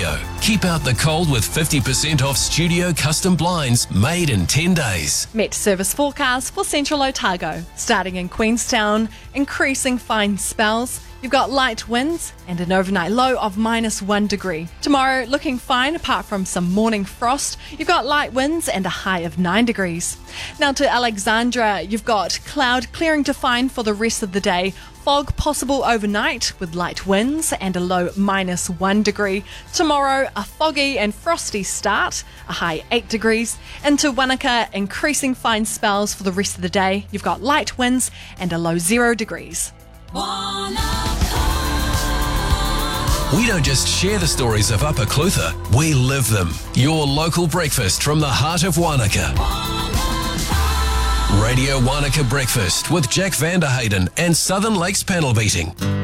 Studio. Keep out the cold with 50% off studio custom blinds made in 10 days. Met service forecast for Central Otago. Starting in Queenstown, increasing fine spells. You've got light winds and an overnight low of -1 degree. Tomorrow, looking fine apart from some morning frost. You've got light winds and a high of 9 degrees. Now to Alexandra, you've got cloud clearing to fine for the rest of the day. Fog possible overnight with light winds and a low -1 degree. Tomorrow, a foggy and frosty start, a high 8 degrees. Into Wanaka, increasing fine spells for the rest of the day. You've got light winds and a low 0 degrees. We don't just share the stories of Upper Clutha, we live them. Your local breakfast from the heart of Wanaka. Radio Wanaka Breakfast with Jack Vanderhayden and Southern Lakes Panel Beating.